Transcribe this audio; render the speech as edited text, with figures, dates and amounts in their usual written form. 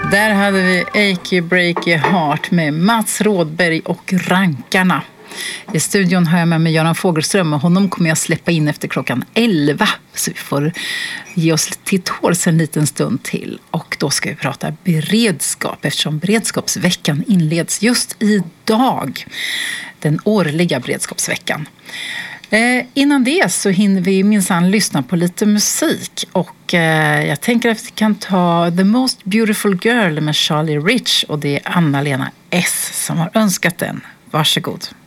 Där hade vi Achy Breaky Heart med Mats Rådberg och Rankarna. I studion har jag med mig Göran Fogelström och honom kommer jag släppa in efter klockan 11. Så vi får ge oss till tåls en liten stund till. Och då ska vi prata beredskap eftersom beredskapsveckan inleds just idag. Den årliga beredskapsveckan. Innan det så hinner vi minsann lyssna på lite musik och jag tänker att vi kan ta The Most Beautiful Girl med Charlie Rich och det är Anna-Lena S. som har önskat den. Varsågod.